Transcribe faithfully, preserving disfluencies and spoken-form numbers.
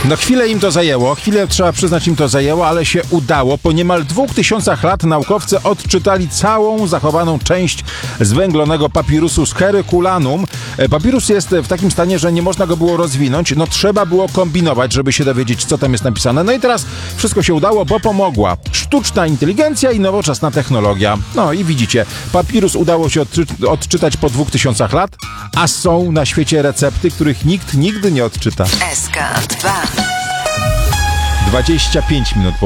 No chwilę im to zajęło, chwilę trzeba przyznać im to zajęło, ale się udało. Po niemal dwóch tysiącach lat naukowcy odczytali całą zachowaną część zwęglonego papirusu z Herculanum. Papirus jest w takim stanie, że nie można go było rozwinąć. No trzeba było kombinować, żeby się dowiedzieć, co tam jest napisane. No i teraz wszystko się udało, bo pomogła sztuczna inteligencja i nowoczesna technologia. No i widzicie, papirus udało się odczy- odczytać po dwóch tysiącach lat, a są na świecie recepty, których nikt nigdy nie odczyta. S K dwa. dwadzieścia pięć minut po